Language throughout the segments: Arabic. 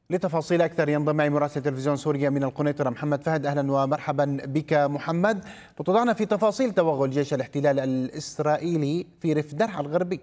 لتفاصيل أكثر ينضم معي مراسل تلفزيون سوريا من القنيطرة محمد فهد. أهلا ومرحبا بك محمد، وتضعنا في تفاصيل توغل جيش الاحتلال الإسرائيلي في ريف درعا الغربي.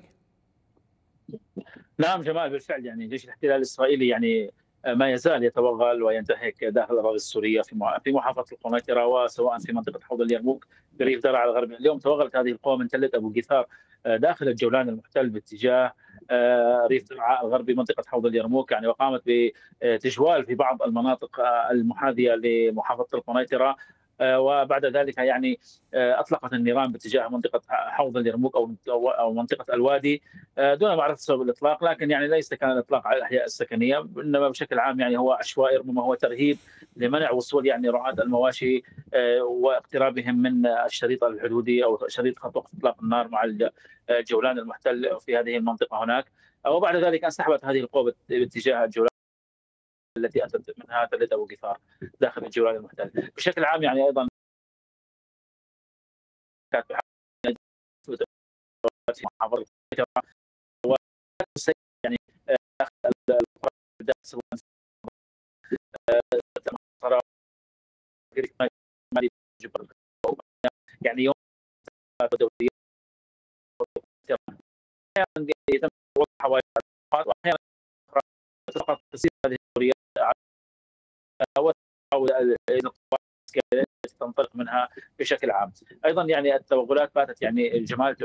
نعم جمال، بالفعل يعني جيش الاحتلال الإسرائيلي يعني ما يزال يتوغل وينتهك داخل الأراضي السورية في محافظة القنيطرة، وسواء في منطقة حوض اليرموك في ريف درعا الغربي. اليوم توغلت هذه القوى من تلة أبو قيثار داخل الجولان المحتل باتجاه ريف درعا الغربي منطقة حوض اليرموك، يعني وقامت بتجوال في بعض المناطق المحاذية لمحافظة القنيطرة. وبعد ذلك يعني اطلقت النيران باتجاه منطقه حوض اليرموك او منطقه الوادي دون معرفه سبب الاطلاق، لكن يعني ليس كان الاطلاق على الاحياء السكنيه، انما بشكل عام يعني هو عشوائي، ربما هو ترهيب لمنع وصول يعني رعاة المواشي واقترابهم من الشريط الحدودي او شريط خط وقف اطلاق النار مع الجولان المحتل في هذه المنطقه هناك. وبعد ذلك انسحبت هذه القوى باتجاه الجولان التي اتت منها تله ابو قفار داخل الجولان المحتل. بشكل عام يعني ايضا كانت في محافظه يعني داخل سواء يعني يوم دولية احيانا يتم وضع حوالي واحيانا فقط تصير هذه الدوريات وتحاول تنطلق منها بشكل عام. ايضا يعني التوغلات باتت يعني الجمال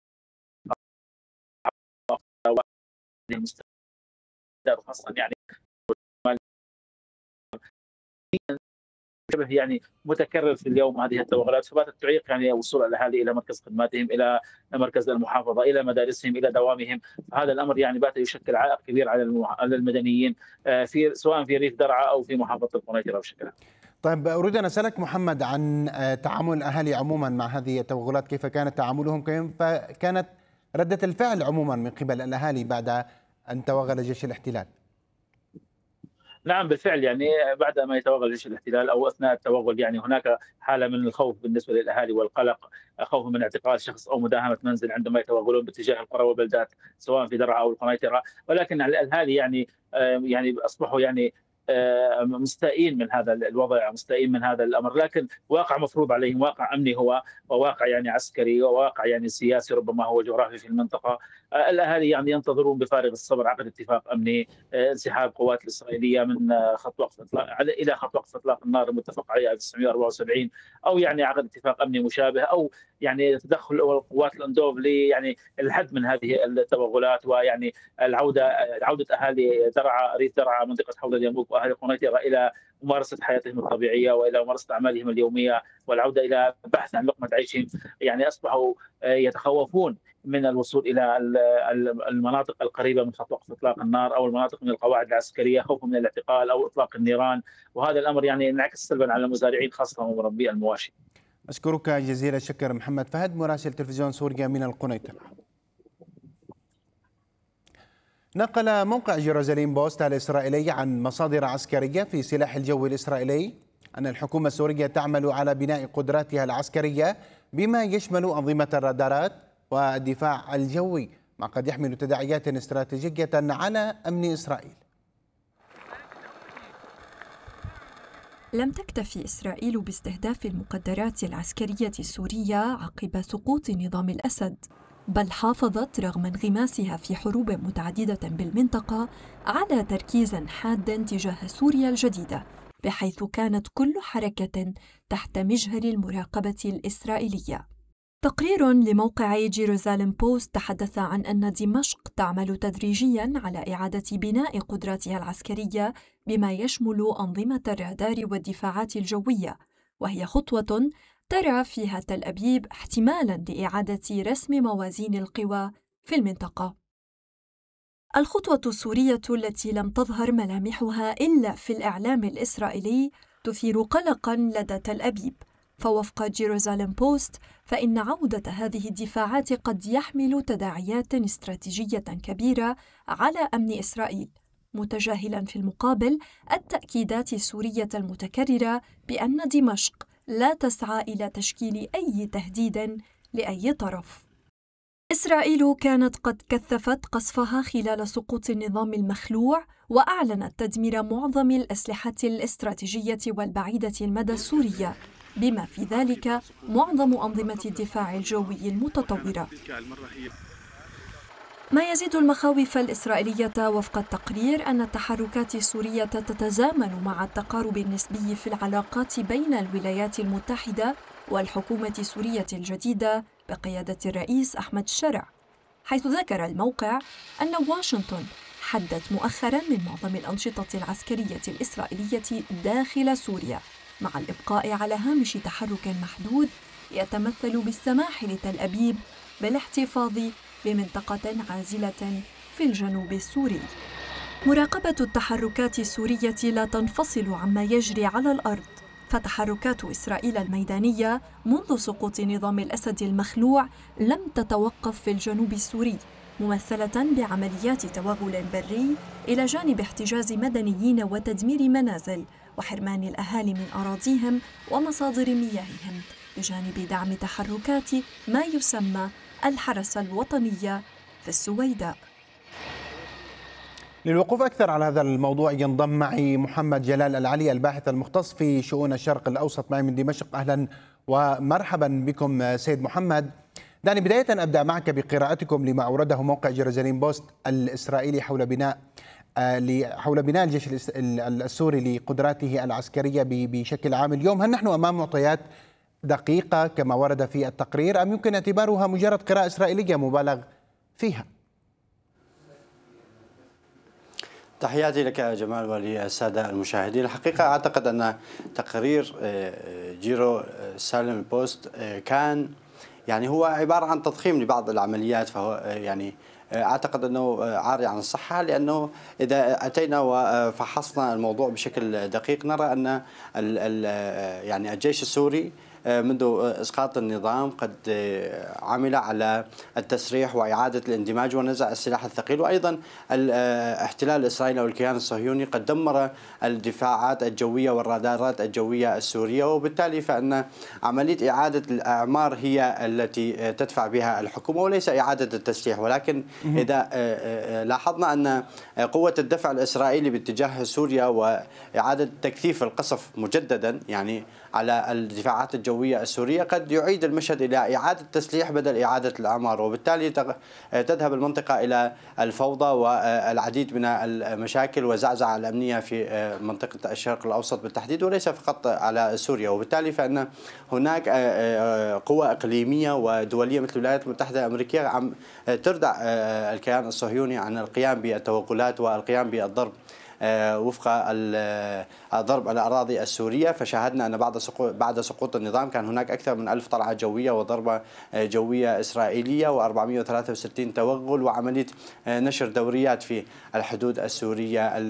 خاصه يعني شبه يعني متكرر في اليوم هذه التوغلات، فباتت تعيق يعني وصول الاهالي الى مركز خدماتهم، الى مركز المحافظه، الى مدارسهم، الى دوامهم. هذا الامر يعني بات يشكل عائق كبير على المدنيين في سواء في ريف درعا او في محافظه القنيطره بشكل عام. طيب، أريد أن أسألك محمد عن تعامل الأهالي عموما مع هذه التوغلات، كيف كانت تعاملهم، كيف كانت ردة الفعل عموما من قبل الأهالي بعد أن توغل جيش الاحتلال؟ نعم بالفعل يعني بعد ما يتوغل جيش الاحتلال او اثناء التوغل يعني هناك حاله من الخوف بالنسبه للاهالي والقلق، خوف من اعتقال شخص او مداهمه منزل عندما يتوغلون باتجاه القرى والبلدات سواء في درعا او القنيطره، ولكن الاهالي يعني اصبحوا يعني مستائين من هذا الوضع، مستائين من هذا الامر، لكن واقع مفروض عليهم، واقع امني هو، وواقع يعني عسكري، وواقع يعني سياسي ربما هو جغرافي في المنطقه. الاهالي يعني ينتظرون بفارغ الصبر عقد اتفاق امني، انسحاب القوات الاسرائيليه من خط وقف اطلاق الى خط وقف اطلاق النار المتفق عليه 1974، او يعني عقد اتفاق امني مشابه، او يعني تدخل قوات الاندوف يعني الحد من هذه التوغلات، ويعني عوده اهالي درعا ريف درعا منطقه حوض اليرموك واهالي قنيطره الى ممارسه حياتهم الطبيعيه والى ممارسه اعمالهم اليوميه والعوده الى البحث عن لقمه عيشهم. يعني اصبحوا يتخوفون من الوصول الى المناطق القريبه من خط وقف اطلاق النار او المناطق من القواعد العسكريه خوفا من الاعتقال او اطلاق النيران، وهذا الامر يعني انعكس سلبا على المزارعين خاصه مربي المواشي. أشكرك جزيل الشكر محمد فهد، مراسل تلفزيون سوريا من القنيطرة. نقل موقع جيروزاليم بوست الإسرائيلي عن مصادر عسكرية في سلاح الجو الإسرائيلي أن الحكومة السورية تعمل على بناء قدراتها العسكرية بما يشمل أنظمة الرادارات والدفاع الجوي، ما قد يحمل تداعيات استراتيجية على أمن إسرائيل. لم تكتفي إسرائيل باستهداف المقدرات العسكرية السورية عقب سقوط نظام الأسد، بل حافظت رغم انغماسها في حروب متعددة بالمنطقة على تركيز حاد تجاه سوريا الجديدة، بحيث كانت كل حركة تحت مجهر المراقبة الإسرائيلية. تقرير لموقع جيروزاليم بوست تحدث عن أن دمشق تعمل تدريجياً على إعادة بناء قدراتها العسكرية بما يشمل أنظمة الرادار والدفاعات الجوية، وهي خطوة ترى فيها تل أبيب احتمالاً لإعادة رسم موازين القوى في المنطقة. الخطوة السورية التي لم تظهر ملامحها إلا في الإعلام الإسرائيلي تثير قلقاً لدى تل أبيب، فوفق جيروزاليم بوست فإن عودة هذه الدفاعات قد يحمل تداعيات استراتيجية كبيرة على أمن إسرائيل، متجاهلاً في المقابل التأكيدات السورية المتكررة بأن دمشق لا تسعى إلى تشكيل أي تهديد لأي طرف. إسرائيل كانت قد كثفت قصفها خلال سقوط النظام المخلوع، وأعلنت تدمير معظم الأسلحة الاستراتيجية والبعيدة المدى السورية، بما في ذلك معظم أنظمة الدفاع الجوي المتطورة. ما يزيد المخاوف الإسرائيلية وفق التقرير أن التحركات السورية تتزامن مع التقارب النسبي في العلاقات بين الولايات المتحدة والحكومة السورية الجديدة بقيادة الرئيس أحمد شرع، حيث ذكر الموقع أن واشنطن حدت مؤخراً من معظم الأنشطة العسكرية الإسرائيلية داخل سوريا، مع الإبقاء على هامش تحرك محدود يتمثل بالسماح لتل أبيب بالاحتفاظ بمنطقة عازلة في الجنوب السوري. مراقبة التحركات السورية لا تنفصل عما يجري على الأرض، فتحركات إسرائيل الميدانية منذ سقوط نظام الأسد المخلوع لم تتوقف في الجنوب السوري، ممثلة بعمليات توغل بري إلى جانب احتجاز مدنيين وتدمير منازل وحرمان الأهالي من أراضيهم ومصادر مياههم، بجانب دعم تحركات ما يسمى الحرس الوطنية في السويداء. للوقوف أكثر على هذا الموضوع ينضم معي محمد جلال العلي الباحث المختص في شؤون الشرق الأوسط معي من دمشق. أهلا ومرحبا بكم سيد محمد. دعني بداية أبدأ معك بقراءتكم لما أورده موقع جيروزاليم بوست الإسرائيلي حول بناء الجيش السوري لقدراته العسكرية بشكل عام اليوم. هل نحن أمام معطيات دقيقة كما ورد في التقرير أم يمكن اعتبارها مجرد قراءة إسرائيلية مبالغ فيها؟ تحياتي لك يا جمال وللسادة المشاهدين. الحقيقة أعتقد أن تقرير جيروزاليم بوست كان هو عبارة عن تضخيم لبعض العمليات، فهو أعتقد أنه عاري عن الصحة، لأنه إذا أتينا وفحصنا الموضوع بشكل دقيق نرى أن الجيش السوري منذ إسقاط النظام قد عمل على التسريح وإعادة الاندماج ونزع السلاح الثقيل، وأيضا الاحتلال الإسرائيلي أو الكيان الصهيوني قد دمر الدفاعات الجوية والرادارات الجوية السورية، وبالتالي فإن عملية إعادة الأعمار هي التي تدفع بها الحكومة وليس إعادة التسليح. ولكن إذا لاحظنا أن قوة الدفع الإسرائيلي باتجاه سوريا وإعادة تكثيف القصف مجددا على الدفاعات الجوية السورية قد يعيد المشهد إلى إعادة تسليح بدل إعادة الأعمار، وبالتالي تذهب المنطقة إلى الفوضى والعديد من المشاكل والزعزعة الأمنية في منطقة الشرق الأوسط بالتحديد، وليس فقط على سوريا. وبالتالي فإن هناك قوى إقليمية ودولية مثل الولايات المتحدة الأمريكية عم تردع الكيان الصهيوني عن القيام بالتوغلات والقيام بالضرب وفق ضرب الأراضي السورية. فشاهدنا أن بعد سقوط النظام كان هناك أكثر من 1000 طلعة جوية وضربة جوية إسرائيلية و463 توغل وعملية نشر دوريات في الحدود السورية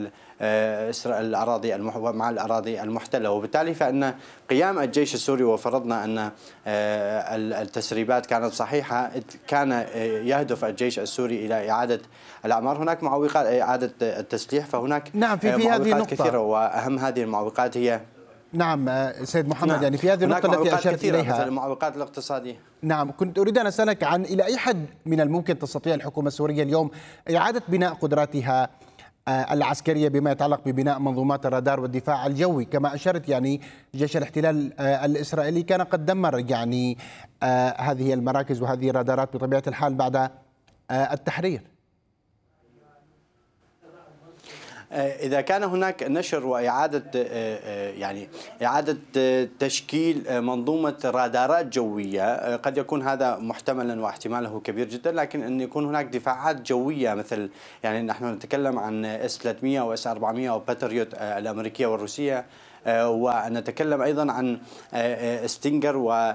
مع الأراضي المحتلة. وبالتالي فإن قيام الجيش السوري، وفرضنا أن التسريبات كانت صحيحة، كان يهدف الجيش السوري إلى إعادة الأعمار. هناك معوقات إعادة التسليح، فهناك نعم في هذه النقطة كثيرة، وأهم هذه المعوقات هي سيد محمد في هذه النقطة التي أشرت إليها مثل المعوقات الاقتصادية. كنت أريد أن أسألك عن إلى أي حد من الممكن تستطيع الحكومة السورية اليوم إعادة بناء قدراتها العسكرية بما يتعلق ببناء منظومات الرادار والدفاع الجوي؟ كما أشرت جيش الاحتلال الإسرائيلي كان قد دمر هذه المراكز وهذه الرادارات بطبيعة الحال بعد التحرير. إذا كان هناك نشر وإعادة إعادة تشكيل منظومة رادارات جوية، قد يكون هذا محتملا واحتماله كبير جدا، لكن أن يكون هناك دفاعات جوية مثل نحن نتكلم عن اس 300 و اس 400 أو باتريوت الأمريكية والروسية، ونتكلم أيضا عن ستينجر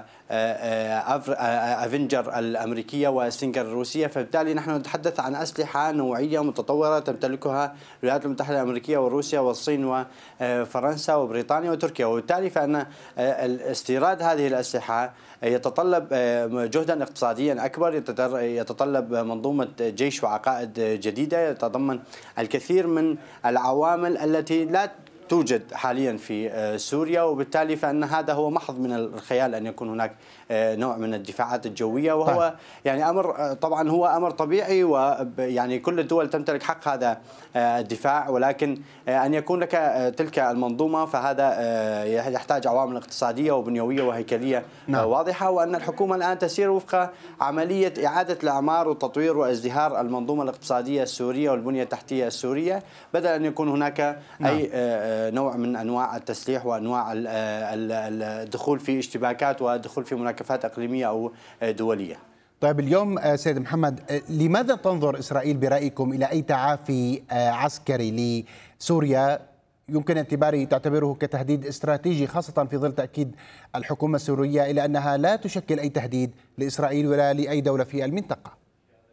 وأفنجر الأمريكية وستينجر الروسية. فبالتالي نحن نتحدث عن أسلحة نوعية متطورة تمتلكها الولايات المتحدة الأمريكية وروسيا والصين وفرنسا وبريطانيا وتركيا. وبالتالي فإن استيراد هذه الأسلحة يتطلب جهدا اقتصاديا أكبر، يتطلب منظومة جيش وعقائد جديدة، يتضمن الكثير من العوامل التي لا توجد حاليا في سوريا، وبالتالي فإن هذا هو محض من الخيال أن يكون هناك نوع من الدفاعات الجوية، وهو يعني أمر طبعا هو أمر طبيعي، ويعني كل الدول تمتلك حق هذا الدفاع، ولكن أن يكون لك تلك المنظومة فهذا يحتاج عوامل اقتصادية وبنيوية وهيكلية واضحة، وأن الحكومة الآن تسير وفق عملية إعادة الإعمار وتطوير وازدهار المنظومة الاقتصادية السورية والبنية التحتية السورية، بدل أن يكون هناك أي نوع من أنواع التسليح وأنواع الدخول في اشتباكات والدخول في مناكفات إقليمية أو دولية. طيب اليوم سيد محمد، لماذا تنظر إسرائيل برأيكم إلى أي تعافي عسكري لسوريا يمكن تعتبره كتهديد استراتيجي، خاصة في ظل تأكيد الحكومة السورية إلى أنها لا تشكل أي تهديد لإسرائيل ولا لأي دولة في المنطقة؟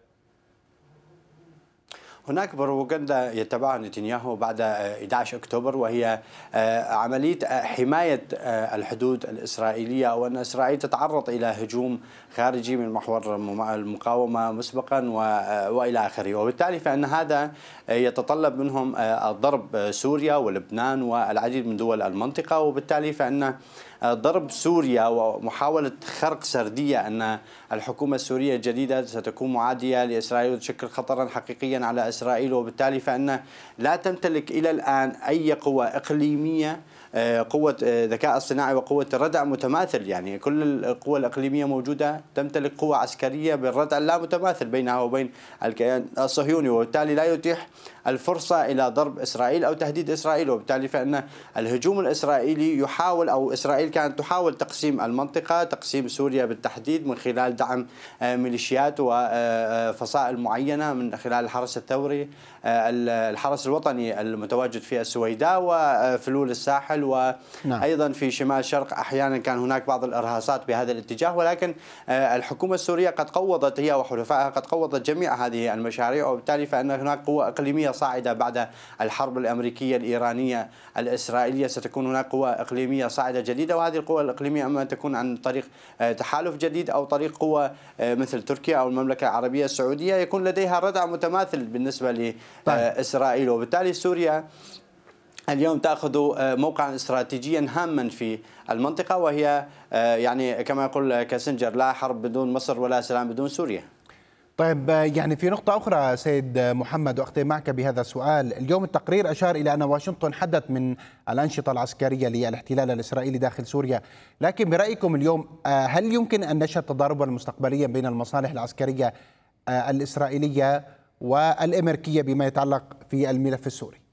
هناك بروباغندا يتبعها نتنياهو بعد 11 أكتوبر، وهي عملية حماية الحدود الإسرائيلية، أو أن إسرائيل تتعرض إلى هجوم خارجي من محور المقاومة مسبقا وإلى آخره، وبالتالي فإن هذا يتطلب منهم ضرب سوريا ولبنان والعديد من دول المنطقة، وبالتالي فإن ضرب سوريا ومحاولة خرق سردية أن الحكومة السورية الجديدة ستكون معادية لإسرائيل وتشكل خطرا حقيقيا على إسرائيل، وبالتالي فإن لا تمتلك إلى الآن أي قوة إقليمية قوة ذكاء اصطناعي وقوة ردع متماثل. يعني كل القوى الإقليمية موجودة تمتلك قوة عسكرية بالردع لا متماثل بينها وبين الكيان الصهيوني، وبالتالي لا يتيح الفرصة إلى ضرب إسرائيل أو تهديد إسرائيل، وبالتالي فإن الهجوم الإسرائيلي يحاول، أو إسرائيل كانت تحاول تقسيم المنطقة، تقسيم سوريا بالتحديد من خلال دعم ميليشيات وفصائل معينة من خلال الحرس الثوري، الحرس الوطني المتواجد في السويداء وفلول الساحل، وأيضا في شمال شرق أحيانا كان هناك بعض الإرهاصات بهذا الاتجاه، ولكن الحكومة السورية قد قوضت، هي وحلفائها قد قوضت جميع هذه المشاريع، وبالتالي فإن هناك قوة إقليمية صاعدة بعد الحرب الأمريكية الإيرانية الإسرائيلية، ستكون هناك قوة إقليمية صاعدة جديدة، وهذه القوة الإقليمية أما أن تكون عن طريق تحالف جديد أو طريق قوة مثل تركيا أو المملكة العربية السعودية يكون لديها ردع متماثل بالنسبة لإسرائيل، وبالتالي سوريا اليوم تأخذ موقعا استراتيجيا هاما في المنطقة، وهي يعني كما يقول كاسنجر لا حرب بدون مصر ولا سلام بدون سوريا. طيب يعني في نقطة أخرى سيد محمد، وأختم معك بهذا السؤال. اليوم التقرير أشار إلى أن واشنطن حدت من الأنشطة العسكرية للاحتلال الإسرائيلي داخل سوريا، لكن برأيكم اليوم هل يمكن أن نشهد تضاربا مستقبليا بين المصالح العسكرية الإسرائيلية والأمريكية بما يتعلق في الملف السوري؟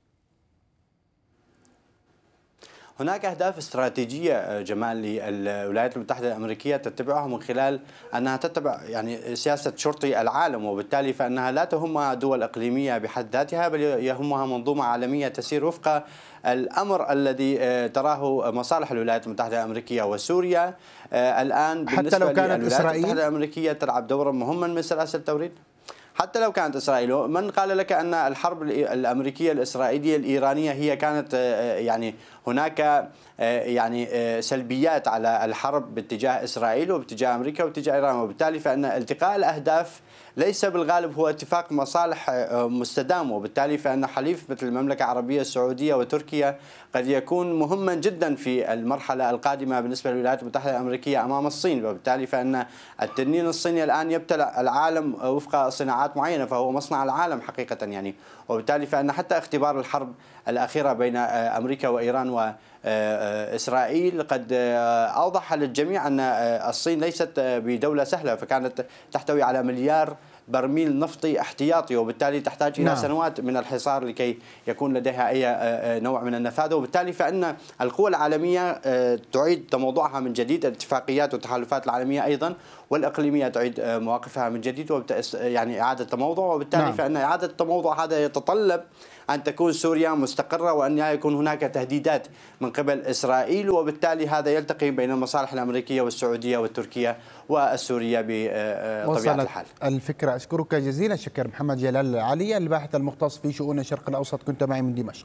هناك أهداف استراتيجية جمال للولايات المتحدة الأمريكية تتبعها من خلال أنها تتبع يعني سياسة شرطي العالم، وبالتالي فإنها لا تهمها دول إقليمية بحد ذاتها، بل يهمها منظومة عالمية تسير وفق الأمر الذي تراه مصالح الولايات المتحدة الأمريكية وسوريا الآن. حتى لو كانت الولايات المتحدة الأمريكية تلعب دورا مهما من سلاسل التوريد، حتى لو كانت إسرائيل. من قال لك أن الحرب الأمريكية الإسرائيلية الإيرانية هي كانت يعني هناك يعني سلبيات على الحرب باتجاه إسرائيل وباتجاه أمريكا وباتجاه إيران، وبالتالي فإن التقاء الأهداف ليس بالغالب هو اتفاق مصالح مستدام، وبالتالي فإن حليف مثل المملكة العربية السعودية وتركيا قد يكون مهما جدا في المرحلة القادمة بالنسبة للولايات المتحدة الأمريكية أمام الصين، وبالتالي فإن التنين الصيني الآن يبتلع العالم وفق صناعات معينة، فهو مصنع العالم حقيقة يعني، وبالتالي فإن حتى اختبار الحرب الأخيرة بين أمريكا وإيران وإسرائيل قد أوضح للجميع أن الصين ليست بدولة سهلة، فكانت تحتوي على مليار برميل نفطي احتياطي، وبالتالي تحتاج إلى سنوات من الحصار لكي يكون لديها أي نوع من النفاذ، وبالتالي فإن القوى العالمية تعيد تموضعها من جديد، الاتفاقيات والتحالفات العالمية أيضا والإقليمية تعيد مواقفها من جديد يعني إعادة تموضع، وبالتالي فإن إعادة التموضع هذا يتطلب أن تكون سوريا مستقرة وأن يكون هناك تهديدات من قبل إسرائيل، وبالتالي هذا يلتقي بين المصالح الأمريكية والسعودية والتركية والسورية بطبيعة الحال. الفكرة. أشكرك جزيلا الشكر محمد جلال العلي، الباحث المختص في شؤون الشرق الأوسط، كنت معي من دمشق.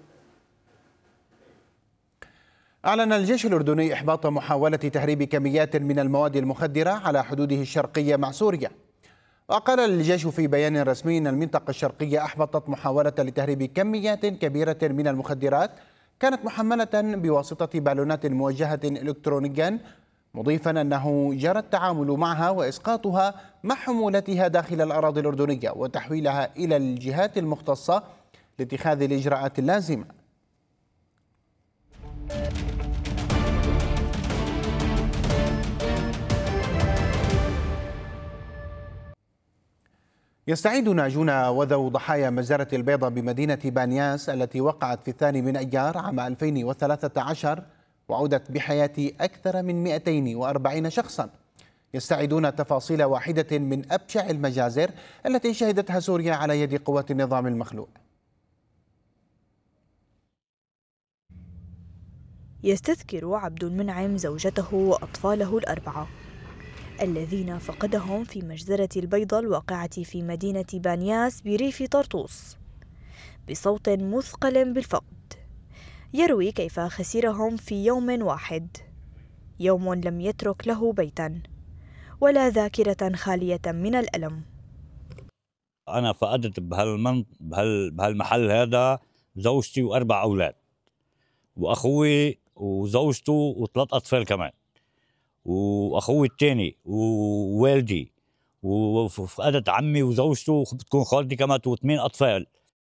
أعلن الجيش الأردني إحباط محاولة تهريب كميات من المواد المخدرة على حدوده الشرقية مع سوريا. وقال الجيش في بيان رسمي أن المنطقة الشرقية أحبطت محاولة لتهريب كميات كبيرة من المخدرات كانت محملة بواسطة بالونات موجهة إلكترونيا، مضيفا أنه جرى التعامل معها وإسقاطها مع حمولتها داخل الأراضي الأردنية وتحويلها إلى الجهات المختصة لاتخاذ الإجراءات اللازمة. يستعيد ناجون وذو ضحايا مجزرة البيضة بمدينة بانياس التي وقعت في 2 أيار عام 2013 وعودت بحياة أكثر من 240 شخصا. يستعيدون تفاصيل واحدة من أبشع المجازر التي شهدتها سوريا على يد قوات النظام المخلوع. يستذكر عبد المنعم زوجته وأطفاله ال4 الذين فقدهم في مجزرة البيضة الواقعة في مدينة بانياس بريف طرطوس بصوت مثقل بالفقد. يروي كيف خسرهم في يوم واحد، يوم لم يترك له بيتا ولا ذاكرة خالية من الألم. أنا فقدت بهالمحل هذا زوجتي و4 أولاد وأخوي وزوجته و3 أطفال كمان، واخوي الثاني ووالدي، وفقدت عمي وزوجته بتكون خالتي كمان و8 اطفال.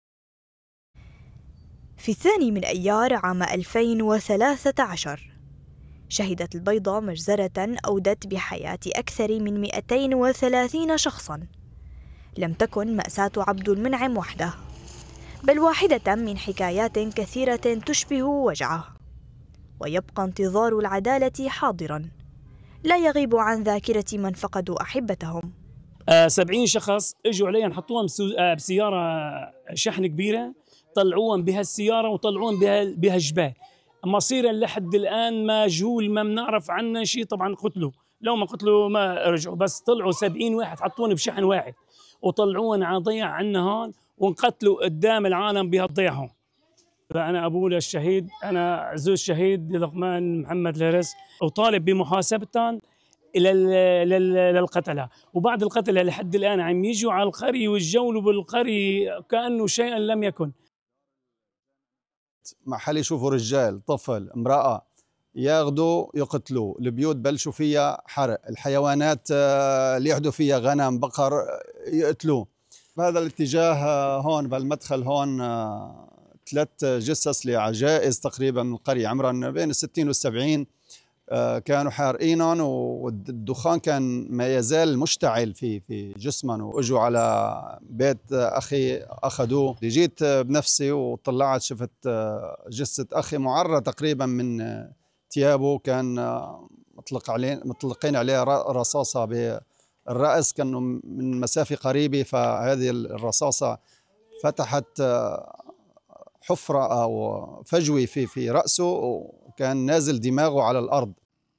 في 2 أيار عام 2013 شهدت البيضة مجزرة أودت بحياة أكثر من 230 شخصا. لم تكن مأساة عبد المنعم وحده، بل واحدة من حكايات كثيرة تشبه وجعه، ويبقى انتظار العدالة حاضرا لا يغيب عن ذاكرة من فقدوا أحبتهم. 70 شخص اجوا علينا نحطوهم بسيارة شحن كبيرة، طلعوهم بهالسيارة وطلعوهم بهالجبال. مصيرا لحد الآن مجهول، ما بنعرف عنه شيء. طبعا قتلوا، لو ما قتلوا ما رجعوا، بس طلعوا 70 واحد حطوهم بشحن واحد وطلعوهم على ضيع عنا هون وانقتلوا قدام العالم بهالضيع هون. أنا أبوه للشهيد، أنا عزوز الشهيد لقمان محمد الهرس، وطالب بمحاسبتهم للقتلة. وبعد القتلة لحد الآن عم يجوا على القرية ويتجولوا بالقرية كأنه شيئا لم يكن. محل يشوفوا رجال، طفل، امرأة ياخذوا يقتلوا، البيوت بلشوا فيها حرق، الحيوانات اللي يحدوا فيها غنم بقر يقتلوا. بهذا الاتجاه هون بالمدخل هون 3 جثث لعجائز تقريبا من القرية عمرهم بين 60 و70 كانوا حارقينهم، والدخان كان ما يزال مشتعل في جسمهم، واجوا على بيت اخي اخذوه. جيت بنفسي وطلعت شفت جثة اخي معرة تقريبا من ثيابه، كان مطلقين عليه رصاصة بالرأس، كانوا من مسافة قريبة، فهذه الرصاصة فتحت حفرة أو فجوة في رأسه وكان نازل دماغه على الأرض.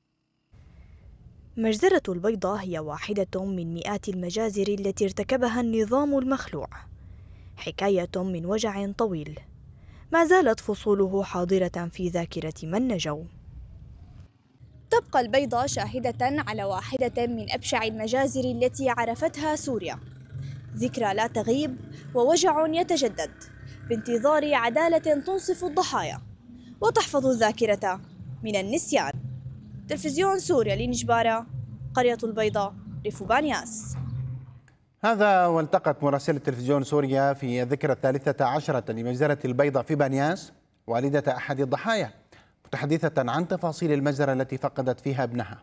مجزرة البيضة هي واحدة من مئات المجازر التي ارتكبها النظام المخلوع، حكاية من وجع طويل ما زالت فصوله حاضرة في ذاكرة من نجوا. تبقى البيضة شاهدة على واحدة من أبشع المجازر التي عرفتها سوريا، ذكرى لا تغيب ووجع يتجدد بانتظار عدالة تنصف الضحايا وتحفظ الذاكرة من النسيان. تلفزيون سوريا لنجبارة، قرية البيضة، ريف بانياس. هذا والتقت مراسلة تلفزيون سوريا في الذكرى 13 لمجزرة البيضة في بانياس والدة أحد الضحايا، متحدثة عن تفاصيل المجزرة التي فقدت فيها ابنها.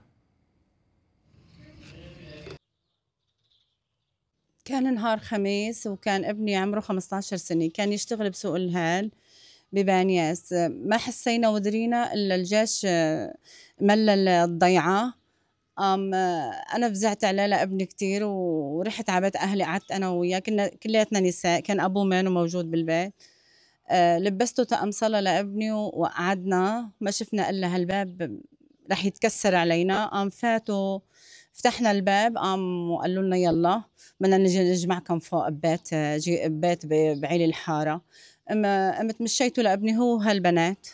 كان نهار خميس وكان ابني عمره 15 سنة، كان يشتغل بسوق الهال ببانياس. ما حسينا ودرينا إلا الجيش ملل الضيعة. أنا فزعت على لابني كتير ورحت على بيت أهلي، قعدت أنا وياه، كنا كلياتنا نساء، كان أبوه مانو موجود بالبيت. لبسته طقم صلاة لابني وقعدنا، ما شفنا إلا هالباب رح يتكسر علينا. فاتوا فتحنا الباب وقالوا لنا يلا بدنا نجي نجمعكم فوق ببيت بعيل الحارة. قمت مشيته لابني هو هالبنات،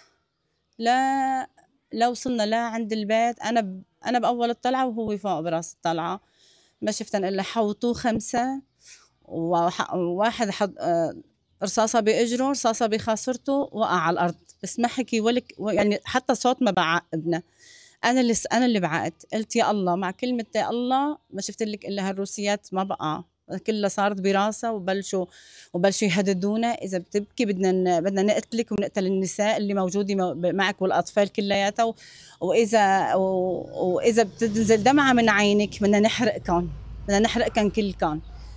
لا وصلنا لا عند البيت. أنا بأول الطلعة وهو فوق براس الطلعة، ما شفتن إلا حوطوه 5 وواحد رصاصة بإجره، رصاصة بخاصرته، وقع على الأرض، بس ما حكي يعني حتى صوت ما بعقدنا. أنا اللي بعقت، قلت يا الله، مع كلمة يا الله ما شفت لك إلا هالروسيات ما بقى كلها صارت براسها، وبلشوا يهددونا، إذا بتبكي بدنا نقتلك ونقتل النساء اللي موجودة معك والأطفال كلياتها، وإذا بتنزل دمعة من عينك بدنا نحرقكم كلكم.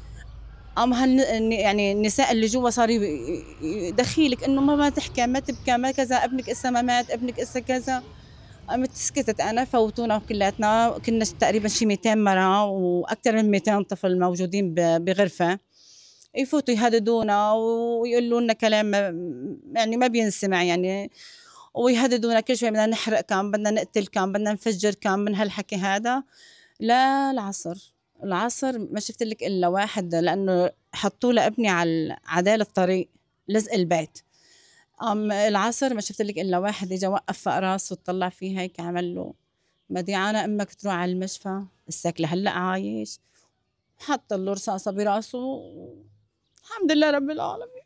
يعني النساء اللي جوا صار يدخيلك انه ما تحكي، ما تبكي، ما كذا، ابنك اسا ما مات، ابنك اسا كذا. قمت سكتت انا، فوتونا كلياتنا، كنا تقريبا شي 200 مرة واكثر من 200 طفل موجودين بغرفة، يفوتوا يهددونا ويقولوا لنا كلام يعني ما بينسمع يعني، ويهددونا كل شوي بدنا نحرق كم، بدنا نقتل كم، بدنا نفجر كم، من هالحكي هذا. لا العصر ما شفت لك الا واحد، لانه حطوا لابني على عدال الطريق لزق البيت. العصر ما شفت لك الا واحد اجى وقف فوق راسه وطلع فيه هيك، عمل له مديعانة امك تروح على المشفى، السك لهلا عايش، حط له رصاصه براسه. الحمد لله رب العالمين.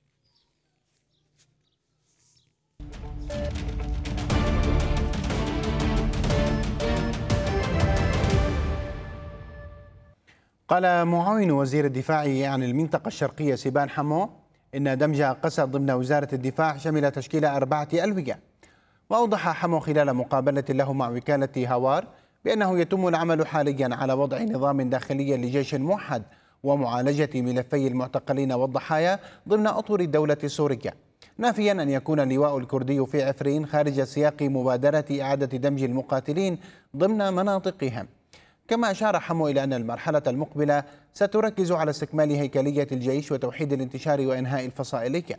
قال معاون وزير الدفاع عن المنطقة الشرقية سيبان حمو إن دمج قسد ضمن وزارة الدفاع شمل تشكيل 4 ألوية. وأوضح حمو خلال مقابلة له مع وكالة هوار بأنه يتم العمل حاليا على وضع نظام داخلي لجيش موحد ومعالجة ملفي المعتقلين والضحايا ضمن أطر الدولة السورية، نافيا أن يكون اللواء الكردي في عفرين خارج سياق مبادرة إعادة دمج المقاتلين ضمن مناطقهم. كما أشار حمو إلى أن المرحلة المقبلة ستركز على استكمال هيكلية الجيش وتوحيد الانتشار وإنهاء الفصائلية.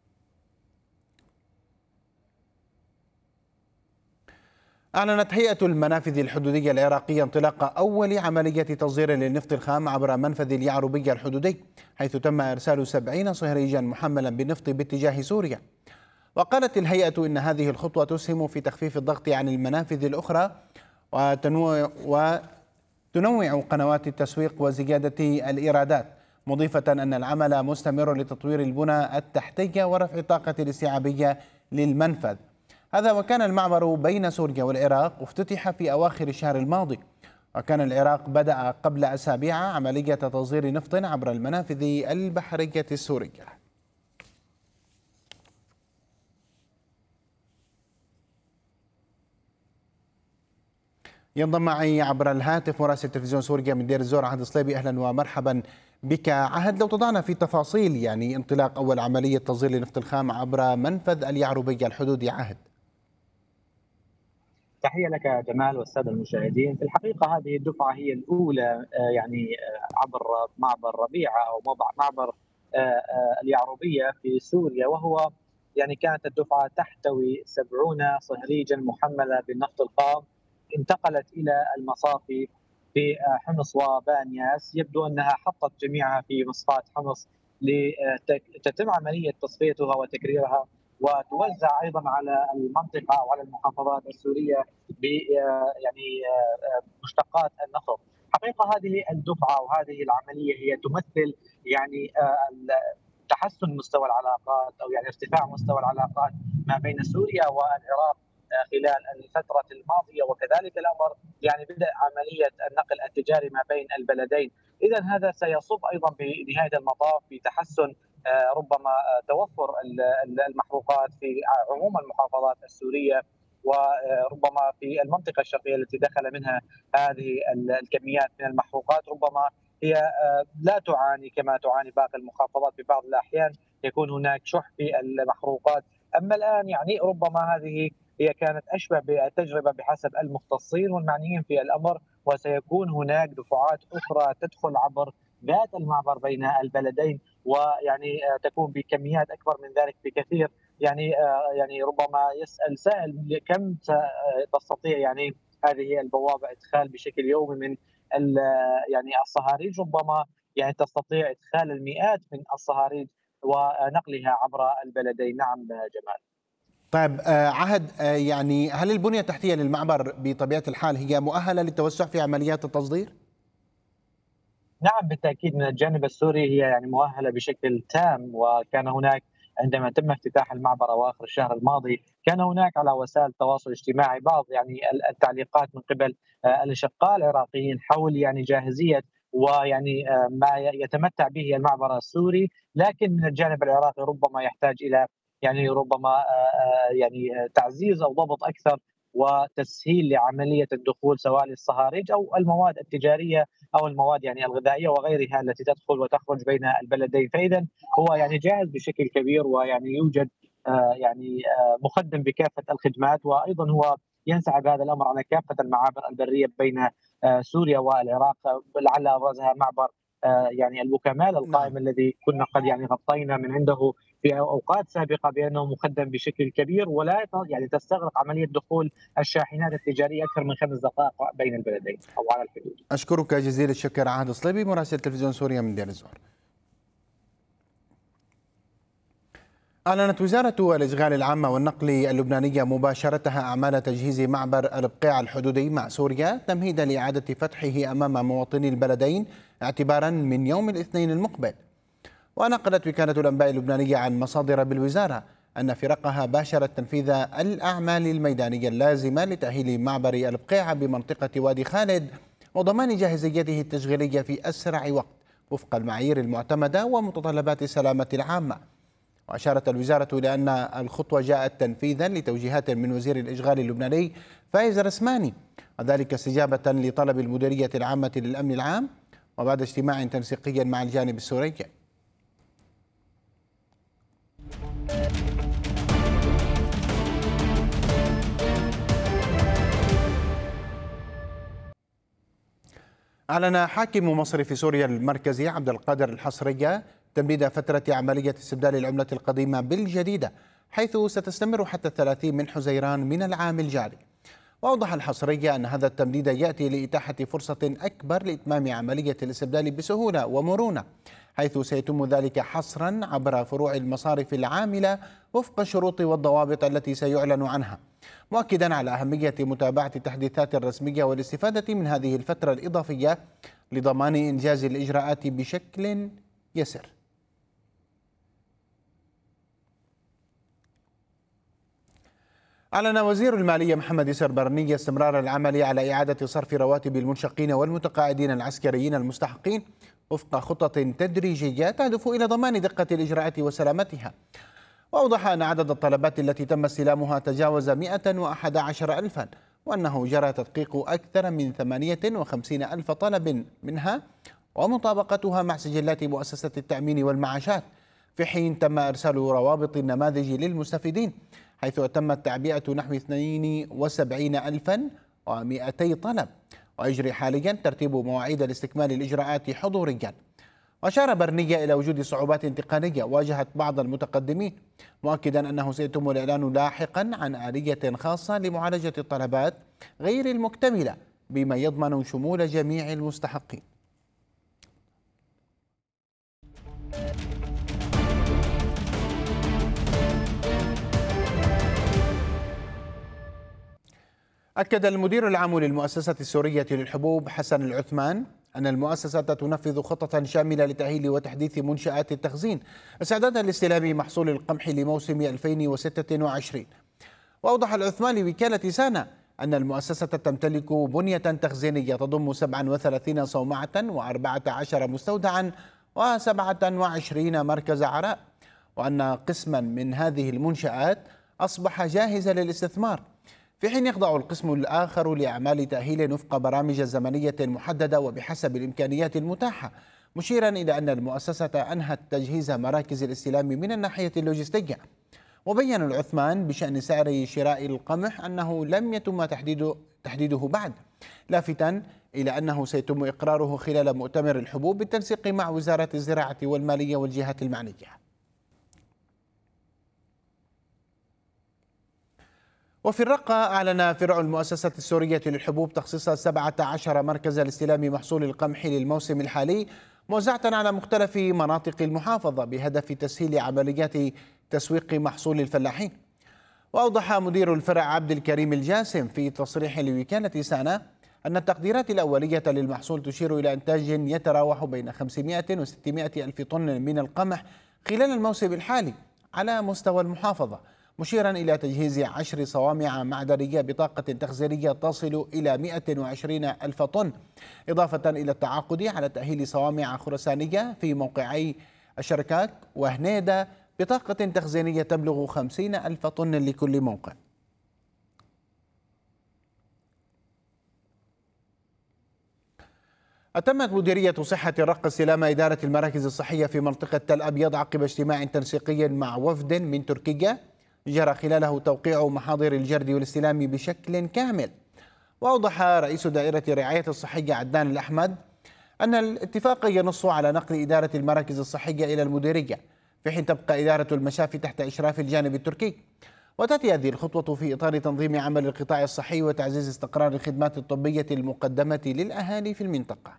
أعلنت هيئة المنافذ الحدودية العراقية انطلاق أول عملية تصدير للنفط الخام عبر منفذ اليعربية الحدودي، حيث تم إرسال 70 صهريجا محملا بالنفط باتجاه سوريا. وقالت الهيئة إن هذه الخطوة تسهم في تخفيف الضغط عن المنافذ الأخرى وتنوع قنوات التسويق وزيادة الإيرادات، مضيفة أن العمل مستمر لتطوير البنى التحتية ورفع الطاقة الاستيعابية للمنفذ. هذا وكان المعبر بين سوريا والعراق افتتح في أواخر الشهر الماضي، وكان العراق بدأ قبل أسابيع عملية تصدير نفط عبر المنافذ البحرية السورية. ينضم معي عبر الهاتف مراسل تلفزيون سوريا من دير الزور عهد الصليبي. أهلا ومرحبا بك عهد. لو تضعنا في تفاصيل يعني انطلاق أول عملية تصدير لنفط الخام عبر منفذ اليعربية الحدودي. عهد. تحية لك جمال والسادة المشاهدين. في الحقيقة هذه الدفعة هي الأولى يعني عبر معبر ربيعة أو معبر اليعربية في سوريا، وهو يعني كانت الدفعة تحتوي 70 صهريجا محملة بالنفط الخام، انتقلت إلى المصافي في حمص وبانياس. يبدو أنها حطت جميعها في مصفاة حمص لتتم عملية تصفيتها وتكريرها، وتوزع ايضا على المنطقه او على المحافظات السوريه ب يعني مشتقات النفط. حقيقه هذه الدفعه وهذه العمليه هي تمثل يعني تحسن مستوى العلاقات او يعني ارتفاع مستوى العلاقات ما بين سوريا والعراق خلال الفتره الماضيه، وكذلك الامر يعني بدء عمليه النقل التجاري ما بين البلدين. اذا هذا سيصب ايضا بنهايه المطاف بتحسن ربما توفر المحروقات في عموم المحافظات السوريه، وربما في المنطقه الشرقيه التي دخل منها هذه الكميات من المحروقات ربما هي لا تعاني كما تعاني باقي المحافظات. في بعض الاحيان يكون هناك شح في المحروقات، اما الان يعني ربما هذه هي كانت اشبه بالتجربه بحسب المختصين والمعنيين في الامر، وسيكون هناك دفعات اخرى تدخل عبر ذات المعبر بين البلدين، ويعني تكون بكميات اكبر من ذلك بكثير. يعني ربما يسال سائل كم تستطيع يعني هذه البوابه ادخال بشكل يومي من يعني الصهاريج، ربما يعني تستطيع ادخال المئات من الصهاريج ونقلها عبر البلدين. نعم جمال. طيب عهد، يعني هل البنية التحتية للمعبر بطبيعة الحال هي مؤهلة للتوسع في عمليات التصدير؟ نعم بالتأكيد، من الجانب السوري هي يعني مؤهلة بشكل تام، وكان هناك عندما تم افتتاح المعبر أواخر الشهر الماضي، كان هناك على وسائل التواصل الاجتماعي بعض يعني التعليقات من قبل الأشقاء العراقيين حول يعني جاهزية ويعني ما يتمتع به المعبر السوري، لكن من الجانب العراقي ربما يحتاج إلى يعني ربما يعني تعزيز أو ضبط أكثر وتسهيل لعملية الدخول سواء للصهاريج أو المواد التجارية أو المواد يعني الغذائية وغيرها التي تدخل وتخرج بين البلدين. فإذا هو يعني جاهز بشكل كبير ويعني يوجد يعني مقدم بكافة الخدمات، وأيضا هو ينسعى بهذا الأمر على كافة المعابر البرية بين سوريا والعراق، لعل أبرزها معبر يعني البوكمال القائم الذي كنا قد يعني غطينا من عنده في اوقات سابقه بانه مقدم بشكل كبير، ولا يعني تستغرق عمليه دخول الشاحنات التجاريه اكثر من 5 دقائق بين البلدين او على الحدود. اشكرك جزيل الشكر عهد الصليبي مراسل تلفزيون سوريا من دير الزور. أعلنت وزارة الإشغال العامة والنقل اللبنانية مباشرتها أعمال تجهيز معبر البقيع الحدودي مع سوريا تمهيدا لإعادة فتحه أمام مواطني البلدين اعتبارا من يوم الاثنين المقبل. ونقلت وكالة الأنباء اللبنانية عن مصادر بالوزارة أن فرقها باشرت تنفيذ الأعمال الميدانية اللازمة لتأهيل معبر البقيع بمنطقة وادي خالد وضمان جاهزيته التشغيلية في أسرع وقت وفق المعايير المعتمدة ومتطلبات السلامة العامة. وأشارت الوزارة إلى أن الخطوة جاءت تنفيذا لتوجيهات من وزير الإشغال اللبناني فايز رسماني، وذلك استجابة لطلب المديرية العامة للأمن العام وبعد اجتماع تنسيقي مع الجانب السوري. أعلن حاكم مصرف سوريا المركزي عبد القادر الحصرية تمديد فترة عملية استبدال العملة القديمة بالجديدة، حيث ستستمر حتى 30 من حزيران من العام الجاري. وأوضح الحصرية أن هذا التمديد يأتي لإتاحة فرصة أكبر لإتمام عملية الاستبدال بسهولة ومرونة، حيث سيتم ذلك حصرا عبر فروع المصارف العاملة وفق الشروط والضوابط التي سيعلن عنها، مؤكدا على أهمية متابعة التحديثات الرسمية والاستفادة من هذه الفترة الإضافية لضمان إنجاز الإجراءات بشكل يسر. أعلن وزير المالية محمد يسر برني استمرار العمل على إعادة صرف رواتب المنشقين والمتقاعدين العسكريين المستحقين وفق خطط تدريجية تهدف إلى ضمان دقة الإجراءات وسلامتها. وأوضح أن عدد الطلبات التي تم استلامها تجاوز 111 ألفا، وأنه جرى تدقيق أكثر من 58 ألف طلب منها ومطابقتها مع سجلات مؤسسة التأمين والمعاشات، في حين تم إرسال روابط النماذج للمستفيدين، حيث تمت تعبئة نحو 72,200 طلب، ويجري حاليا ترتيب مواعيد لاستكمال الإجراءات حضوريا. وأشار برنية إلى وجود صعوبات تقنية واجهت بعض المتقدمين، مؤكدا أنه سيتم الإعلان لاحقا عن آلية خاصة لمعالجة الطلبات غير المكتملة بما يضمن شمول جميع المستحقين. أكد المدير العام للمؤسسة السورية للحبوب حسن العثمان أن المؤسسة تنفذ خطة شاملة لتأهيل وتحديث منشآت التخزين استعدادا لاستلام محصول القمح لموسم 2026. وأوضح العثمان لوكالة سانا أن المؤسسة تمتلك بنية تخزينية تضم 37 صومعة و14 مستودعا و27 مركز عراء، وأن قسما من هذه المنشآت أصبح جاهزا للاستثمار، في حين يخضع القسم الآخر لأعمال تأهيل وفق برامج زمنية محددة وبحسب الإمكانيات المتاحة، مشيرا إلى أن المؤسسة أنهت تجهيز مراكز الاستلام من الناحية اللوجستية. وبين العثمان بشأن سعر شراء القمح أنه لم يتم تحديده بعد، لافتا إلى أنه سيتم إقراره خلال مؤتمر الحبوب بالتنسيق مع وزارة الزراعة والمالية والجهات المعنية. وفي الرقة أعلن فرع المؤسسة السورية للحبوب تخصيص 17 مركز لاستلام محصول القمح للموسم الحالي موزعة على مختلف مناطق المحافظة بهدف تسهيل عمليات تسويق محصول الفلاحين. وأوضح مدير الفرع عبد الكريم الجاسم في تصريح لوكالة سانا أن التقديرات الأولية للمحصول تشير إلى إنتاج يتراوح بين 500 و 600 ألف طن من القمح خلال الموسم الحالي، على مستوى المحافظة، مشيرا إلى تجهيز 10 صوامع معدنية بطاقة تخزينية تصل إلى 120 ألف طن، إضافة إلى التعاقد على تأهيل صوامع خرسانية في موقعي الشركات وهنيدة بطاقة تخزينية تبلغ 50 ألف طن لكل موقع. أتمت مديرية صحة الرق استلام إدارة المراكز الصحية في منطقة تل أبيض عقب اجتماع تنسيقي مع وفد من تركيا جرى خلاله توقيع محاضر الجرد والاستلام بشكل كامل. وأوضح رئيس دائرة رعاية الصحية عدنان الأحمد أن الاتفاق ينص على نقل إدارة المراكز الصحية إلى المديرية، في حين تبقى إدارة المشافي تحت إشراف الجانب التركي. وتأتي هذه الخطوة في إطار تنظيم عمل القطاع الصحي وتعزيز استقرار الخدمات الطبية المقدمة للأهالي في المنطقة.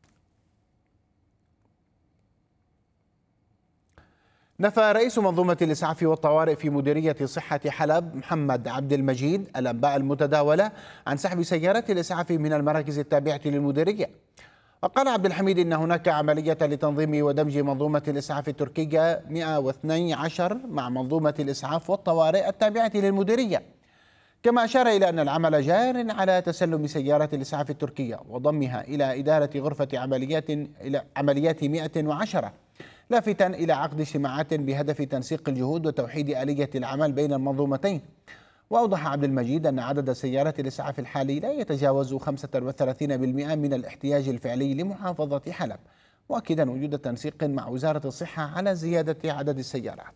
نفى رئيس منظومة الإسعاف والطوارئ في مديرية صحة حلب محمد عبد المجيد الأنباء المتداولة عن سحب سيارات الإسعاف من المراكز التابعة للمديرية. وقال عبد الحميد إن هناك عملية لتنظيم ودمج منظومة الإسعاف التركية 112 مع منظومة الإسعاف والطوارئ التابعة للمديرية، كما أشار إلى أن العمل جار على تسلم سيارات الإسعاف التركية وضمها إلى إدارة غرفة عمليات 110، لافتا إلى عقد اجتماعات بهدف تنسيق الجهود وتوحيد آلية العمل بين المنظومتين. وأوضح عبد المجيد أن عدد سيارات الإسعاف الحالي لا يتجاوز 35% من الاحتياج الفعلي لمحافظة حلب، مؤكدا وجود تنسيق مع وزارة الصحة على زيادة عدد السيارات.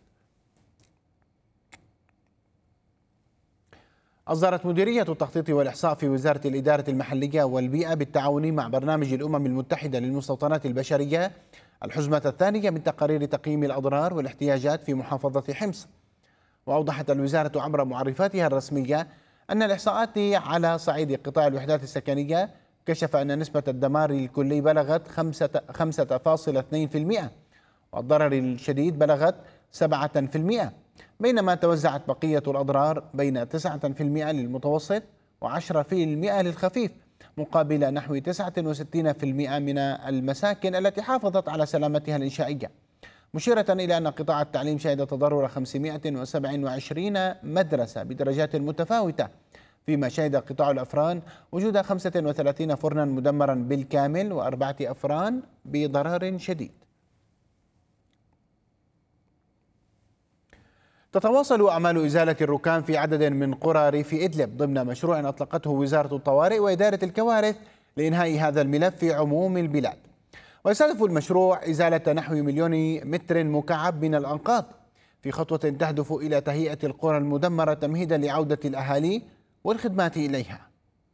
أصدرت مديرية التخطيط والإحصاء في وزارة الإدارة المحلية والبيئة بالتعاون مع برنامج الأمم المتحدة للمستوطنات البشرية الحزمة الثانية من تقارير تقييم الأضرار والاحتياجات في محافظة حمص. وأوضحت الوزارة عبر معرفاتها الرسمية أن الإحصاءات على صعيد قطاع الوحدات السكنية كشف أن نسبة الدمار الكلي بلغت 5.2%، والضرر الشديد بلغت 7%، بينما توزعت بقية الأضرار بين 9% للمتوسط و10% للخفيف، مقابل نحو 69% من المساكن التي حافظت على سلامتها الإنشائية، مشيرة إلى أن قطاع التعليم شهد تضرر 527 مدرسة بدرجات متفاوتة، فيما شهد قطاع الأفران وجود 35 فرنا مدمرا بالكامل و4 أفران بضرر شديد. تتواصل أعمال إزالة الركام في عدد من قرى ريف إدلب ضمن مشروع أطلقته وزارة الطوارئ وإدارة الكوارث لإنهاء هذا الملف في عموم البلاد. ويستهدف المشروع إزالة نحو 1,000,000 متر مكعب من الأنقاض، في خطوة تهدف إلى تهيئة القرى المدمرة تمهيدا لعودة الأهالي والخدمات إليها.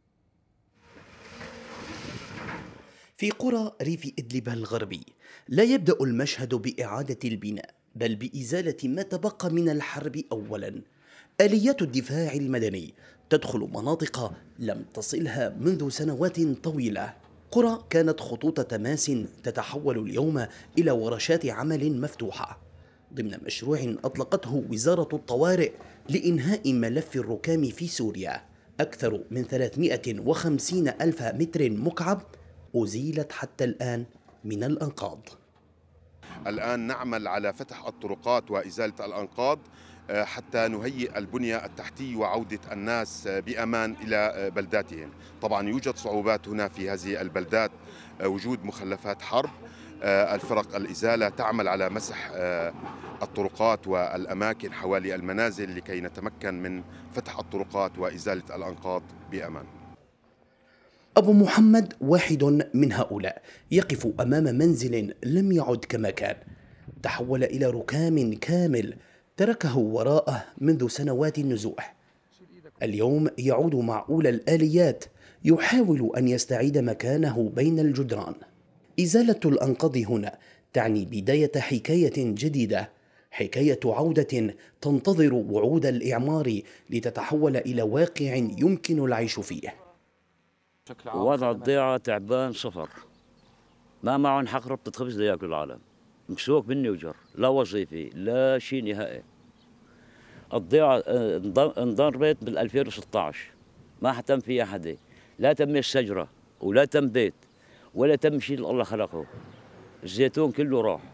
في قرى ريف إدلب الغربي لا يبدأ المشهد بإعادة البناء، بل بإزالة ما تبقى من الحرب أولا. آليات الدفاع المدني تدخل مناطق لم تصلها منذ سنوات طويلة. قرى كانت خطوط تماس تتحول اليوم إلى ورشات عمل مفتوحة ضمن مشروع أطلقته وزارة الطوارئ لإنهاء ملف الركام في سوريا. أكثر من 350 ألف متر مكعب أزيلت حتى الآن من الأنقاض. الآن نعمل على فتح الطرقات وإزالة الأنقاض حتى نهيئ البنية التحتية وعودة الناس بأمان إلى بلداتهم. طبعا يوجد صعوبات هنا في هذه البلدات، وجود مخلفات حرب. الفرق الإزالة تعمل على مسح الطرقات والأماكن حوالي المنازل لكي نتمكن من فتح الطرقات وإزالة الأنقاض بأمان. أبو محمد واحد من هؤلاء، يقف أمام منزل لم يعد كما كان، تحول إلى ركام كامل تركه وراءه منذ سنوات النزوح. اليوم يعود مع أولى الآليات، يحاول أن يستعيد مكانه بين الجدران. إزالة الأنقاض هنا تعني بداية حكاية جديدة، حكاية عودة تنتظر وعود الإعمار لتتحول إلى واقع يمكن العيش فيه. وضع الضيعة تعبان صفر، ما معهم حق ربطة خبز لياكل العالم، مكسوك مني وجر، لا وظيفي لا شيء نهائي. الضيعة انضربت بال 2016 ما حتم فيها حدا، لا تم الشجرة ولا تم بيت ولا تم شيء الله خلقه. الزيتون كله راح،